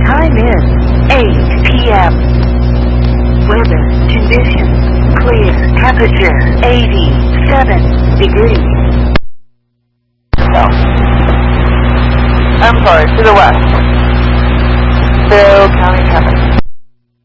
Time is 8 p.m. Weather conditions clear. Temperature 87 degrees. No. I'm sorry, to the west. Bill County traffic.